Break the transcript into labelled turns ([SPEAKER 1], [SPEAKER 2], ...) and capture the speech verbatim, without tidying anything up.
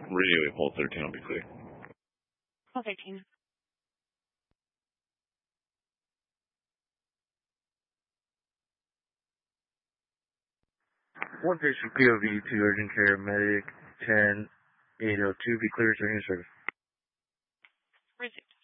[SPEAKER 1] Radio Hall thirteen will be clear.
[SPEAKER 2] Hall thirteen.
[SPEAKER 3] One patient P O V to urgent care medic ten eight oh two, be clear to any service.
[SPEAKER 2] Resumed.